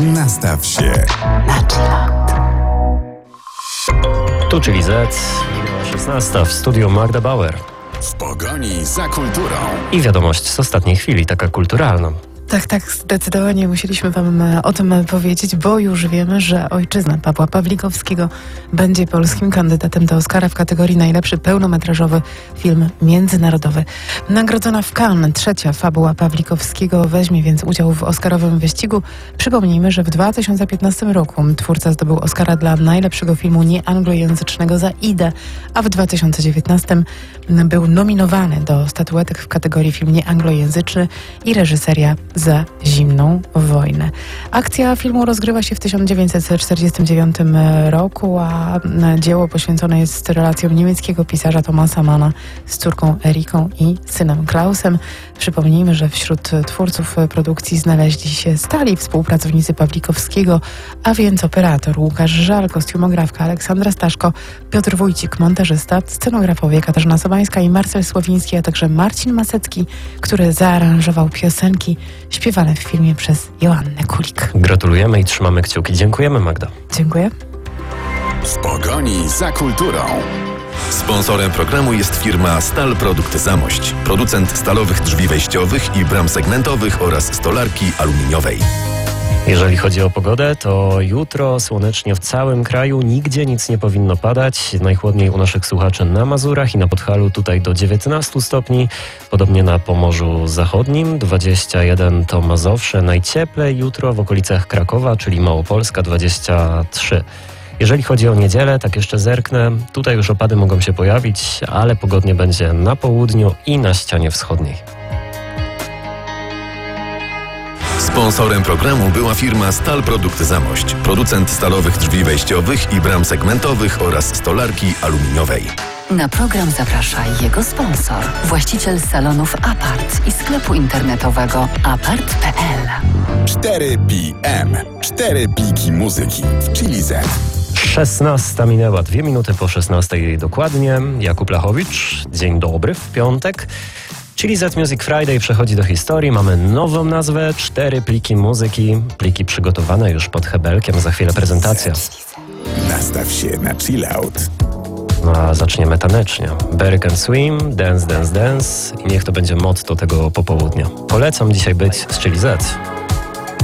Nastaw się na chillout. Tu czyli Z, 16 w studiu Magda Bauer. w pogoni za kulturą. I wiadomość z ostatniej chwili, taka kulturalna. Tak, zdecydowanie musieliśmy wam o tym powiedzieć, bo już wiemy, że ojczyzna Pawła Pawlikowskiego będzie polskim kandydatem do Oscara w kategorii najlepszy pełnometrażowy film międzynarodowy. Nagrodzona w Cannes trzecia fabuła Pawlikowskiego weźmie więc udział w oscarowym wyścigu. Przypomnijmy, że w 2015 roku twórca zdobył Oscara dla najlepszego filmu nieanglojęzycznego za Idę, a w 2019 był nominowany do statuetek w kategorii film nieanglojęzyczny i reżyseria za Zimną wojnę. Akcja filmu rozgrywa się w 1949 roku, a dzieło poświęcone jest relacjom niemieckiego pisarza Thomasa Manna z córką Eriką i synem Klausem. Przypomnijmy, że wśród twórców produkcji znaleźli się stali współpracownicy Pawlikowskiego, a więc operator Łukasz Żal, kostiumografka Aleksandra Staszko, Piotr Wójcik, montażysta, scenografowie Katarzyna Sobańska i Marcel Słowiński, a także Marcin Masecki, który zaaranżował piosenki śpiewane w filmie przez Joannę Kulik. Gratulujemy i trzymamy kciuki. Dziękujemy, Magda. Dziękuję. W pogoni za kulturą. Sponsorem programu jest firma Stal Produkt Zamość, producent stalowych drzwi wejściowych i bram segmentowych oraz stolarki aluminiowej. Jeżeli chodzi o pogodę, to jutro słonecznie w całym kraju, nigdzie nic nie powinno padać. Najchłodniej u naszych słuchaczy na Mazurach i na Podhalu, tutaj do 19 stopni. Podobnie na Pomorzu Zachodnim, 21 to Mazowsze. Najcieplej jutro w okolicach Krakowa, czyli Małopolska, 23. Jeżeli chodzi o niedzielę, tak jeszcze zerknę, tutaj już opady mogą się pojawić, ale pogodnie będzie na południu i na ścianie wschodniej. Sponsorem programu była firma Stal Produkt Zamość, producent stalowych drzwi wejściowych i bram segmentowych oraz stolarki aluminiowej. Na program zaprasza jego sponsor, właściciel salonów Apart i sklepu internetowego apart.pl. 4 PM. 4 pliki muzyki w Chili Z. 16 minęła, 2 minuty po 16 dokładnie. Jakub Lachowicz, dzień dobry w piątek. Chili Z Music Friday przechodzi do historii. Mamy nową nazwę, 4 pliki muzyki. Pliki przygotowane już pod hebelkiem, za chwilę prezentacja. Nastaw się na chillout. No a zaczniemy tanecznie. Berry Can Swim, Dance, Dance, Dance i niech to będzie motto tego popołudnia. Polecam dzisiaj być z Chili Z.